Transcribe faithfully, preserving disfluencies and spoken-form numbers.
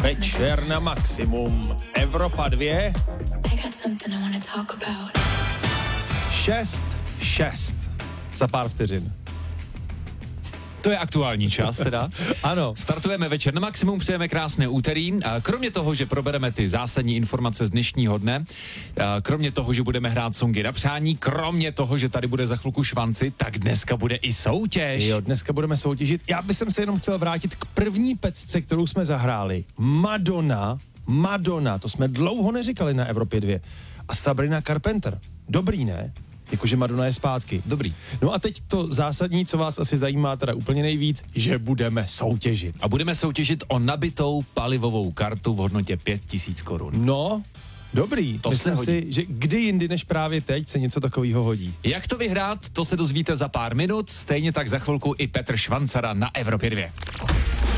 Večer na maximum. Evropa dva. Šest, šest. Za pár vteřin. To je aktuální čas teda. Ano. Startujeme večer na maximum, přejeme krásné úterý. A kromě toho, že probereme ty zásadní informace z dnešního dne, a kromě toho, že budeme hrát songy na přání, kromě toho, že tady bude za chvilku švanci, tak dneska bude i soutěž. Jo, dneska budeme soutěžit. Já bych se jenom chtěl vrátit k první pecce, kterou jsme zahráli. Madonna, Madonna, to jsme dlouho neříkali na Evropě dva. A Sabrina Carpenter. Dobrý, ne? Jakože Madonna je zpátky. Dobrý. No a teď to zásadní, co vás asi zajímá teda úplně nejvíc, že budeme soutěžit. A budeme soutěžit o nabitou palivovou kartu v hodnotě pět tisíc korun. No, dobrý. To Myslím se hodí. si, že kdy jindy než právě teď se něco takového hodí. Jak to vyhrát, to se dozvíte za pár minut, stejně tak za chvilku i Petr Švancara na Evropě dva.